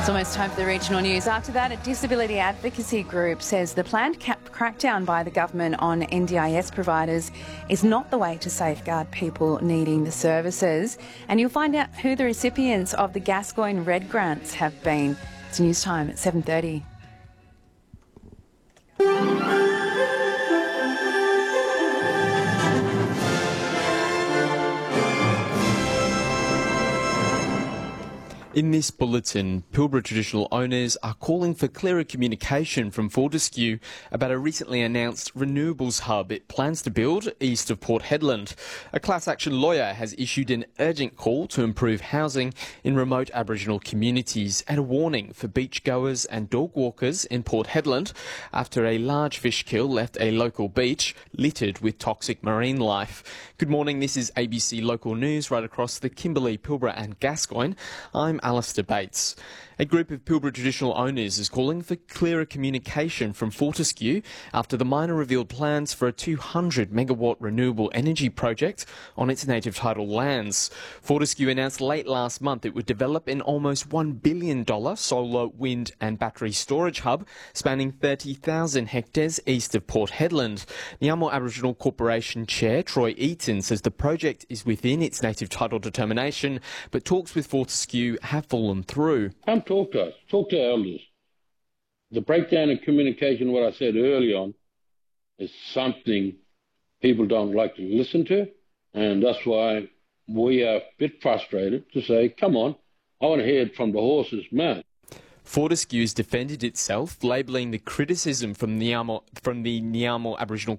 It's almost time for the regional news. After that, a disability advocacy group says the planned crackdown by the government on NDIS providers is not the way to safeguard people needing the services. And you'll find out who the recipients of the Gascoyne Red Grants have been. It's news time at 7:30. In this bulletin, Pilbara traditional owners are calling for clearer communication from Fortescue about a recently announced renewables hub it plans to build east of Port Hedland. A class action lawyer has issued an urgent call to improve housing in remote Aboriginal communities and a warning for beachgoers and dog walkers in Port Hedland after a large fish kill left a local beach littered with toxic marine life. Good morning, this is ABC Local News right across the Kimberley, Pilbara and Gascoyne. I'm Alistair Bates. A group of Pilbara traditional owners is calling for clearer communication from Fortescue after the miner revealed plans for a 200 megawatt renewable energy project on its native title lands. Fortescue announced late last month it would develop an almost $1 billion solar, wind and battery storage hub spanning 30,000 hectares east of Port Hedland. Niamo Aboriginal Corporation Chair Troy Eaton says the project is within its native title determination, but talks with Fortescue have fallen through. Come talk to us, talk to our elders. The breakdown in communication, what I said early on, is something people don't like to listen to, and that's why we are a bit frustrated to say, come on, I want to hear it from the horse's mouth. Fortescue has defended itself, labelling the criticism from the Niamo Aboriginal